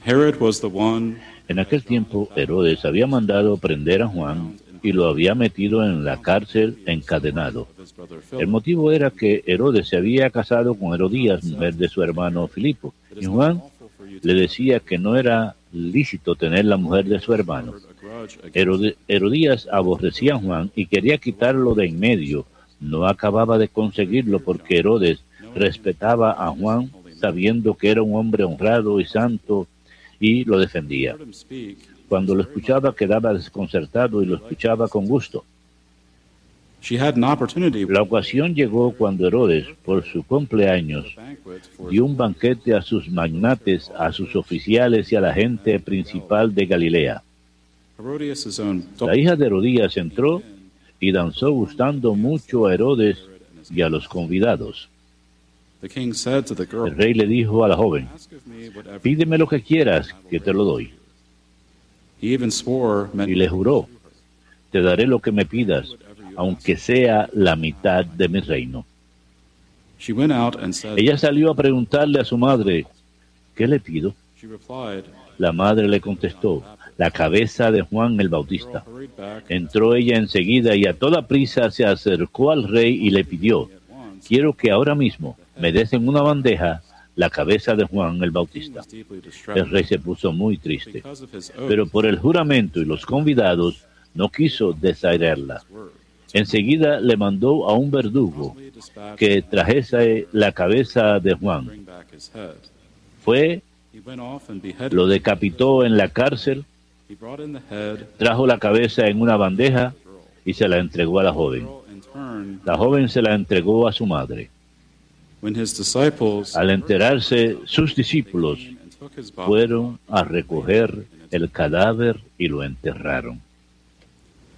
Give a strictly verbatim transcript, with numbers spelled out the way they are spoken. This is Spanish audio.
Herod was the one. En aquel tiempo, Herodes había mandado prender a Juan y lo había metido en la cárcel encadenado. El motivo era que Herodes se había casado con Herodías, mujer de su hermano Filipo, y Juan le decía que no era lícito tener la mujer de su hermano. Herod- Herodías aborrecía a Juan y quería quitarlo de en medio. No acababa de conseguirlo porque Herodes respetaba a Juan, sabiendo que era un hombre honrado y santo, y lo defendía. Cuando lo escuchaba quedaba desconcertado y lo escuchaba con gusto. She had an opportunity. La ocasión llegó cuando Herodes, por su cumpleaños, dio un banquete a sus magnates, a sus oficiales y a la gente principal de Galilea. Herodias' own La hija de Herodías entró y danzó gustando mucho a Herodes y a los convidados. The king said to the girl, El rey le dijo a la joven, "Ask of me whatever." pídeme lo que quieras, que te lo doy. He even swore Y many le juró, te daré lo que me pidas, aunque sea la mitad de mi reino. She went out and said, Ella salió a preguntarle a su madre, ¿qué le pido? she replied, La madre le contestó, la cabeza de Juan el Bautista. hurried back Entró ella enseguida y a toda prisa se acercó al rey y le pidió, quiero que ahora mismo me des en una bandeja la cabeza de Juan el Bautista. was deeply El distressed rey se puso muy triste, because of his oath. pero por el juramento y los convidados no quiso desairarla. Enseguida le mandó a un verdugo He dispatched que trajese la cabeza de to Juan. bring back his head. Fue, He went off and beheaded. lo decapitó en la cárcel, He brought in the head. trajo la cabeza en una bandeja y se la entregó a la The joven. girl in turn, La joven se la entregó a su madre. when his disciples Al enterarse, sus discípulos came and took his body, fueron a recoger el cadáver y lo enterraron.